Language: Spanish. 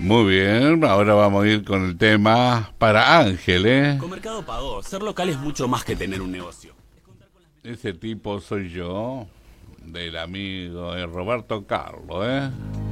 Muy bien, ahora vamos a ir con el tema para Ángel, ¿eh? Con Mercado Pago, ser local es mucho más que tener un negocio. Ese tipo soy yo, del amigo de Roberto Carlos, ¿eh?